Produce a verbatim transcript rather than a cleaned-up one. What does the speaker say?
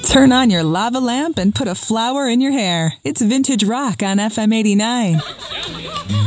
Turn on your lava lamp and put a flower in your hair. It's Vintage Rock on F M eighty-nine.